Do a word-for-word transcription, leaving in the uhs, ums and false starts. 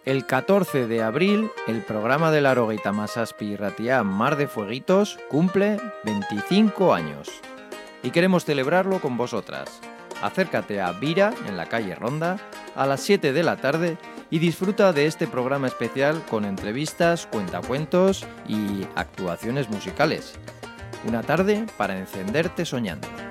El catorce de abril, el programa de la Arogeita Masaspi Irratia Mar de Fueguitos cumple veinticinco años y queremos celebrarlo con vosotras. Acércate a Vira, en la calle Ronda, a las siete de la tarde y disfruta de este programa especial con entrevistas, cuentacuentos y actuaciones musicales. Una tarde para encenderte soñando.